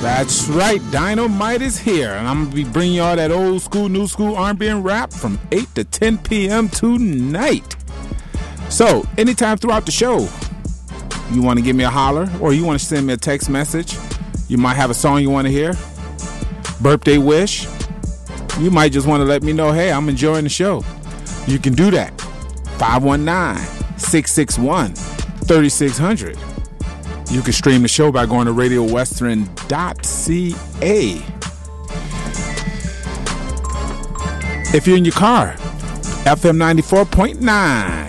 That's right, Dynamite is here, and I'm going to be bringing y'all that old school, new school R&B and rap from 8 to 10 p.m. tonight. So, anytime throughout the show, you want to give me a holler, or you want to send me a text message, you might have a song you want to hear, birthday wish, you might just want to let me know, hey, I'm enjoying the show. You can do that. 519-661-3600. You can stream the show by going to radiowestern.ca. If you're in your car, FM 94.9.